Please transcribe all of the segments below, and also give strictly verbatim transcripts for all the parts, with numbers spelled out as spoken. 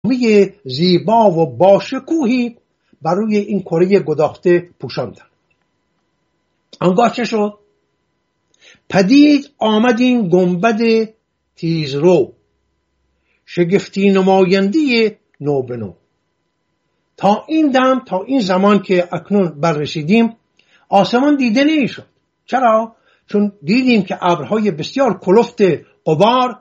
می زیبا و باشکوهی بر روی این کره گداخته پوشاندن. آنگاه چه شد؟ پدید آمد این گنبد تیزرو، شگفتی نماینده نو به نو. تا این دم، تا این زمان که اکنون بررسیدیم، آسمان دیده نمیشد. چرا؟ چون دیدیم که ابرهای بسیار کلفت غبار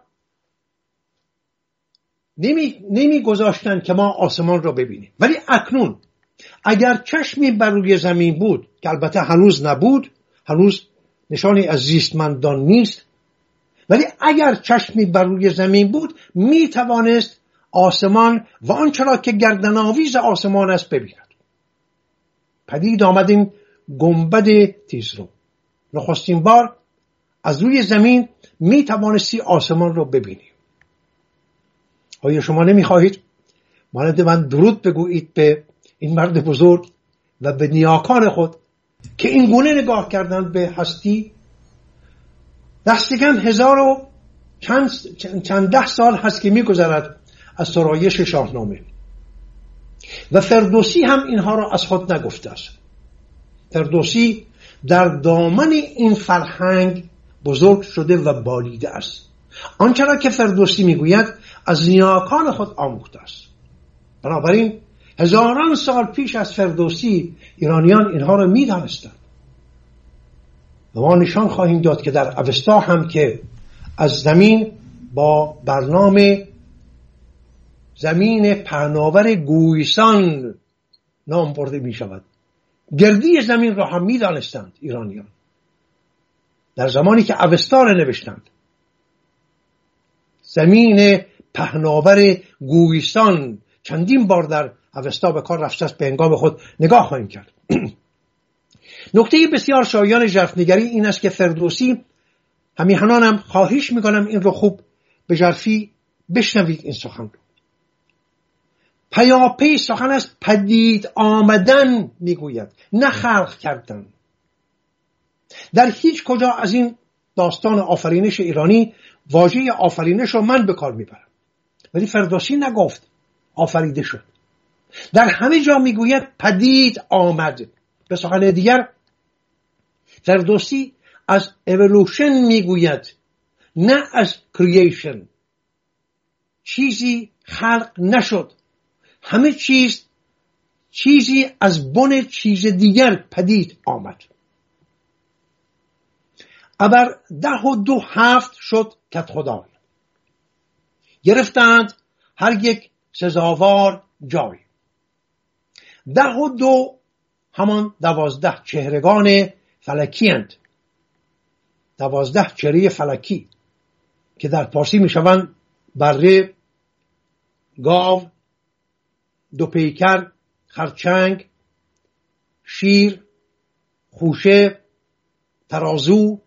نمی, نمی گذاشتن که ما آسمان را ببینیم. ولی اکنون اگر چشمی بر روی زمین بود، که البته هنوز نبود، هنوز نشانی از زیستمندان نیست، ولی اگر چشمی بر روی زمین بود می توانست آسمان و آنچه را که گردن‌آویز آسمان است ببیند. پدید آمد این گنبد تیزرو. نخستین بار از روی زمین می توانستی آسمان را ببینی. آیا شما نمی خواهید مانند من درود بگویید به این مرد بزرگ و به نیاکان خود که این گونه نگاه کردند به هستی؟ دستکم هزار و چند, چند ده سال هست که می گذرد از سرایش شاهنامه و فردوسی هم اینها را از خود نگفته است. فردوسی در دامن این فرهنگ بزرگ شده و بالیده است. آنچه را که فردوسی میگوید از نیاکان خود آموخته است. بنابراین هزاران سال پیش از فردوسی ایرانیان اینها را میدانستند و ما نشان خواهیم داد که در اوستا هم که از زمین با برنامه زمین پهناور گویسان نام برده می شود. گردی زمین را هم می دانستند ایرانیان در زمانی که اوستا را نوشتند. زمین پهناور گویسان چندین بار در اوستا به کار رفته است، به هنگام خود نگاه خواهیم کرد. نکته بسیار شایان ژرفنگری این است که فردوسی، همیهنانم خواهش میکنم این رو خوب به ژرفی بشنوید این سخن رو، پیاپی سخن از پدید آمدن میگوید، نه خلق کردن. در هیچ کجا از این داستان آفرینش ایرانی واژه آفرینش رو من به کار میبرم، ولی فردوسی نگفت آفریده شد. در همه جا میگوید پدید آمد. به سخن دیگر فردوسی از اِوولوشن میگوید، نه از کرییشن. چیزی خلق نشد، همه چیز چیزی از بن چیز دیگر پدید آمد. ابر ده و دو هفت شد کت خدای، گرفتند هر یک سزاوار جای. ده و دو همان دوازده چهرگان فلکی اند، دوازده چهره فلکی که در پارسی می شوند بره، گاو، دو پیکر، خرچنگ، شیر، خوشه، ترازو،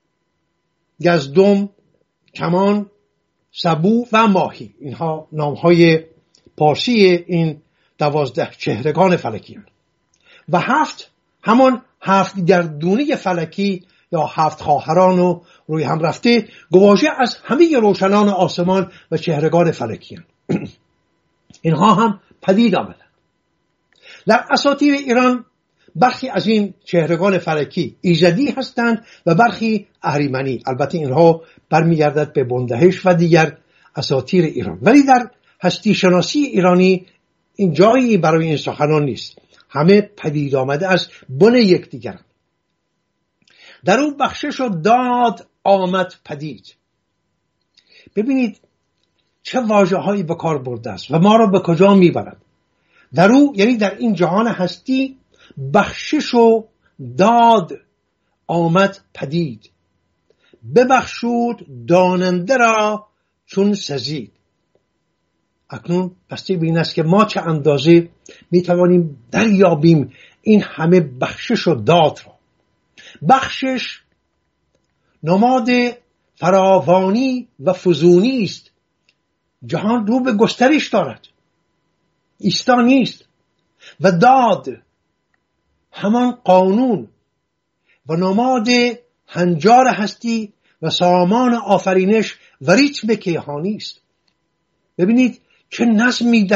گزدم، کمان، سبو و ماهی. اینها نامهای پارسی این دوازده چهرگان فلکی هستند. و هفت همان هفت گردونه فلکی یا هفت خواهران و روی هم رفته گواژه از همه روشنان آسمان و چهرگان فلکی هستند. اینها هم پدید آمدند. در اساطیر ایران برخی از این چهرگان فلکی ایزدی هستند و برخی اهریمنی. البته اینها برمیگردد به بندهش و دیگر اساطیر ایران، ولی در هستی شناسی ایرانی این جایی برای این سخنان نیست. همه پدید آمده از بن یکدیگر. در اون بخشش و داد آمد پدید. ببینید چه واژه هایی به کار برده است و ما را به کجا میبرد. در او، یعنی در این جهان هستی، بخشش و داد آمد پدید. ببخشود داننده را چون سزید. اکنون بسته به این است که ما چه اندازه می توانیم دریابیم این همه بخشش و داد را. بخشش نماد فراوانی و فزونی است. جهان رو به گسترش دارد، ایستا نیست. و داد همان قانون و نماد هنجار هستی و سامان آفرینش و ریتم کیهانی است. ببینید چه نظمی